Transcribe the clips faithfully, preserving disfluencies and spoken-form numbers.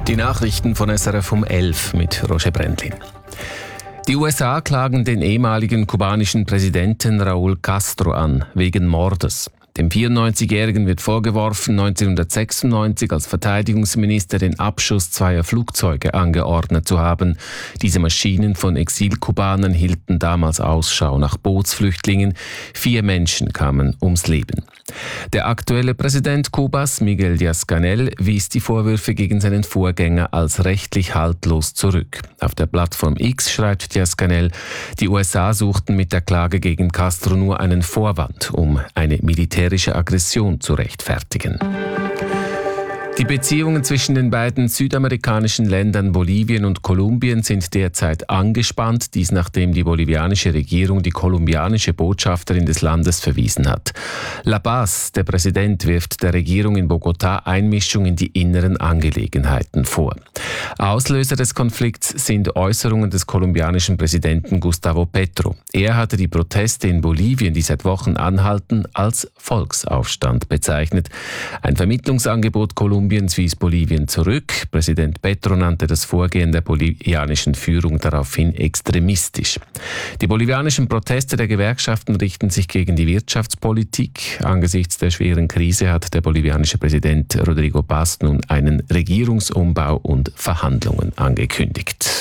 Die Nachrichten von S R F um elf mit Roger Brendlin. Die U S A klagen den ehemaligen kubanischen Präsidenten Raúl Castro an, wegen Mordes. Dem vierundneunzigjährigen wird vorgeworfen, neunzehnhundertsechsundneunzig als Verteidigungsminister den Abschuss zweier Flugzeuge angeordnet zu haben. Diese Maschinen von Exilkubanern hielten damals Ausschau nach Bootsflüchtlingen. Vier Menschen kamen ums Leben. Der aktuelle Präsident Kubas, Miguel Díaz-Canel, wies die Vorwürfe gegen seinen Vorgänger als rechtlich haltlos zurück. Auf der Plattform X schreibt Díaz-Canel, die U S A suchten mit der Klage gegen Castro nur einen Vorwand, um eine militärische Aggression zu rechtfertigen. Die Beziehungen zwischen den beiden südamerikanischen Ländern Bolivien und Kolumbien sind derzeit angespannt, dies nachdem die bolivianische Regierung die kolumbianische Botschafterin des Landes verwiesen hat. La Paz, der Präsident, wirft der Regierung in Bogotá Einmischung in die inneren Angelegenheiten vor. Auslöser des Konflikts sind Äußerungen des kolumbianischen Präsidenten Gustavo Petro. Er hatte die Proteste in Bolivien, die seit Wochen anhalten, als Volksaufstand bezeichnet. Ein Vermittlungsangebot Kolumbiens wies Bolivien zurück. Präsident Petro nannte das Vorgehen der bolivianischen Führung daraufhin extremistisch. Die bolivianischen Proteste der Gewerkschaften richten sich gegen die Wirtschaftspolitik. Angesichts der schweren Krise hat der bolivianische Präsident Rodrigo Paz nun einen Regierungsumbau und Verhandlungen angekündigt.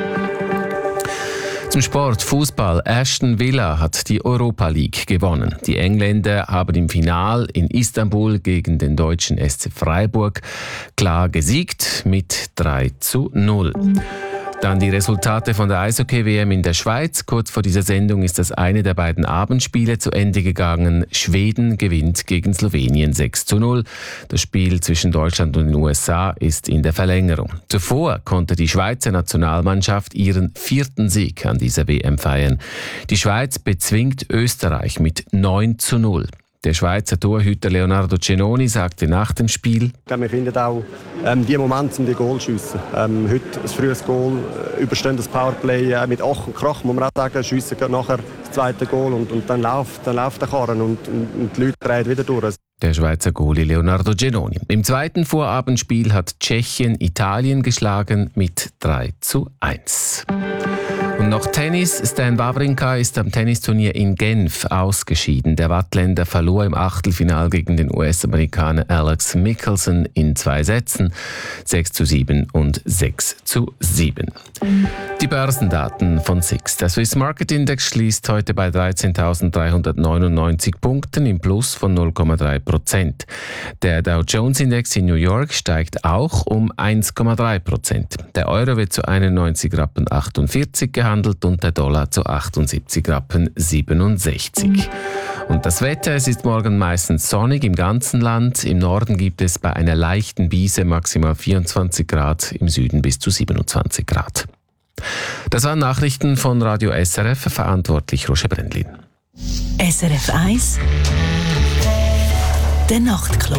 Zum Sport, Fußball. Aston Villa hat die Europa League gewonnen. Die Engländer haben im Finale in Istanbul gegen den deutschen S C Freiburg klar gesiegt mit drei zu null. Dann die Resultate von der Eishockey-W M in der Schweiz. Kurz vor dieser Sendung ist das eine der beiden Abendspiele zu Ende gegangen. Schweden gewinnt gegen Slowenien sechs zu null. Das Spiel zwischen Deutschland und den U S A ist in der Verlängerung. Zuvor konnte die Schweizer Nationalmannschaft ihren vierten Sieg an dieser W M feiern. Die Schweiz bezwingt Österreich mit neun zu null. Der Schweizer Torhüter Leonardo Cenoni sagte nach dem Spiel: Wir finden auch ähm, die Momente, um die Goal zu schiessen. Ähm, heute ein frühes Goal, äh, überstehen das Powerplay äh, mit Ach und Krach, muss man auch sagen, schiessen nachher das zweite Goal und, und dann läuft dann läuft der Karren und, und, und die Leute drehen wieder durch. Der Schweizer Goalie Leonardo Cenoni. Im zweiten Vorabendspiel hat Tschechien Italien geschlagen mit drei zu eins. Und noch Tennis. Stan Wawrinka ist am Tennisturnier in Genf ausgeschieden. Der Wattländer verlor im Achtelfinal gegen den U S-Amerikaner Alex Michelson in zwei Sätzen, sechs zu sieben und sechs zu sieben. Die Börsendaten von S I X. Der Swiss Market Index schließt heute bei dreizehntausenddreihundertneunundneunzig Punkten im Plus von null Komma drei Prozent. Der Dow Jones Index in New York steigt auch um eins Komma drei Prozent. Der Euro wird zu einundneunzig Rappen achtundvierzig gehandelt und der Dollar zu achtundsiebzig Rappen siebenundsechzig. Und das Wetter, es ist morgen meistens sonnig im ganzen Land. Im Norden gibt es bei einer leichten Brise maximal vierundzwanzig Grad, im Süden bis zu siebenundzwanzig Grad. Das waren Nachrichten von Radio S R F, verantwortlich Roger Brendlin. S R F eins Der Nachtclub.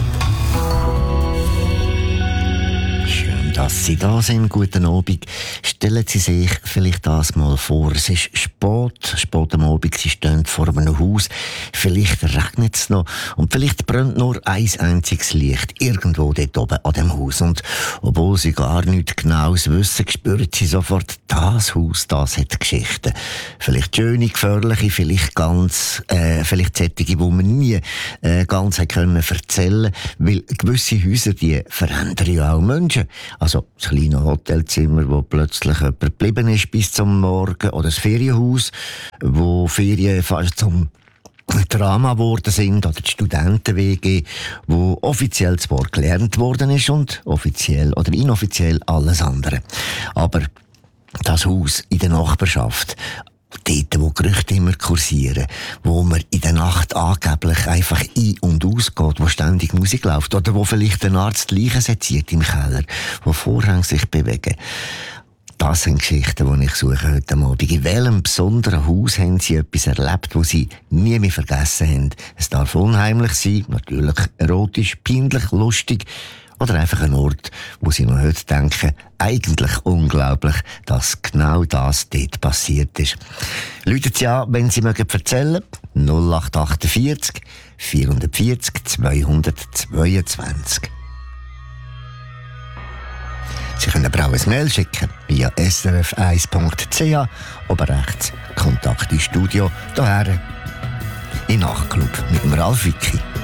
Schön, dass Sie da sind. Guten Abend. Stellen Sie sich vielleicht das mal vor. Es ist spät, spät am Abend. Sie stehen vor einem Haus. Vielleicht regnet es noch. Und vielleicht brennt nur ein einziges Licht irgendwo dort oben an dem Haus. Und obwohl Sie gar nichts Genaues wissen, spüren Sie sofort, das Haus, das hat Geschichten. Vielleicht schöne, gefährliche, vielleicht ganz, äh, vielleicht solche, die man nie äh, ganz können erzählen. Weil gewisse Häuser, die verändern ja auch Menschen. Also das kleine Hotelzimmer, wo plötzlich jemand geblieben ist bis zum Morgen, oder das Ferienhaus, wo Ferien fast zum Drama geworden sind, oder die Studenten-W G, wo offiziell zwar gelernt worden ist und offiziell oder inoffiziell alles andere. Aber das Haus in der Nachbarschaft, dort, wo Gerüchte immer kursieren, wo man in der Nacht angeblich einfach ein- und ausgeht, wo ständig Musik läuft, oder wo vielleicht ein Arzt Leichen seziert im Keller, wo Vorhänge sich bewegen. Das sind Geschichten, die ich suche heute Abend. In welchem besonderen Haus haben Sie etwas erlebt, das Sie nie mehr vergessen haben? Es darf unheimlich sein, natürlich erotisch, peinlich, lustig, oder einfach ein Ort, wo Sie noch heute denken, eigentlich unglaublich, dass genau das dort passiert ist. Läuten Sie an, wenn Sie mögen erzählen, null acht achtundvierzig, vierhundertvierzig, zweihundertzweiundzwanzig. Sie können aber auch ein Mail schicken via s r f eins punkt c h, oben rechts Kontakt ins Studio, hierher in Nachtclub mit dem Ralf Wicki.